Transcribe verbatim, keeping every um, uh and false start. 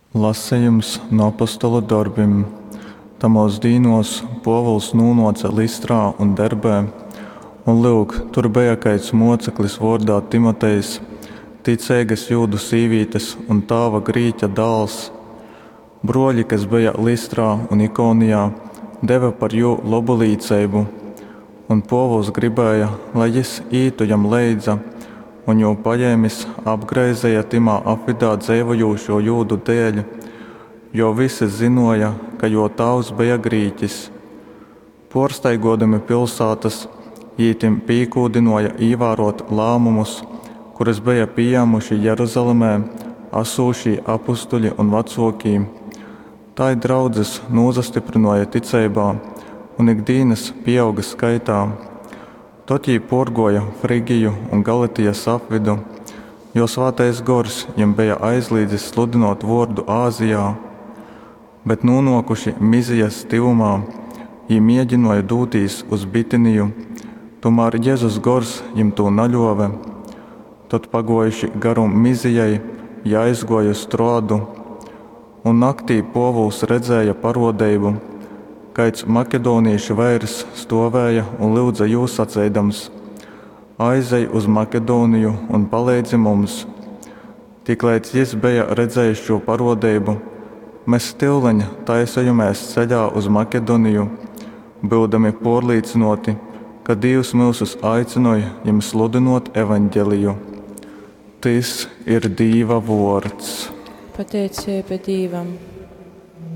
Lasījums no apostola darbiem. Tamos dīnos Povuls nūnoca Listrā un Derbē, un lūk, tur bija kāds moceklis vārdā Timotejs, ticīgas jūdu sīvītes un tāva grīķa dāls. Broļi, kas bija Listrā un Ikonijā, deva par jū labu līdzību, un Povuls gribēja, lai jis ītu jam leidza, un jū paņēmis apgreizēja timā apvidā dzīvojošo jūdu dēļ, jo visi zinoja, ka jo tavs bija grīķis. Porsteigodami pilsētas, jītim pīkūdinoja īvārot lēmumus, kuras bija pieņēmuši Jeruzalemē asūšī apustuļi un vecokī. Tai draudzes nūzastiprinoja ticībā un ikdīnas pieauga skaitā. Tot jī porgoja Frigiju un Galatijas apvidu, jo svētais gors jiem bija aizlīdzis sludinot vārdu Āzijā, bet nūnokuši Mizijas tivumā, jī mēģināja dūtīs uz Bitiniju, tomēr Jēzus gors jiem to naļove. Tad pagojuši garum Mizijai, jāizgoja uz Troadu, un naktī Povuls redzēja parodeibu, kāds makedonieši vairs stovēja un lūdza jūs sacēdams: aizej uz Makedoniju un palīdzi mums. Tiklīdz jis bija redzējis šo parodeibu, mēs stilleņa taisējamies ceļā uz Makedoniju, būdami porlīcinoti, ka Dievs mūsus aicināja jums sludinot evaņģeliju. Tas ir Dieva vārds. Pateicība Dievam.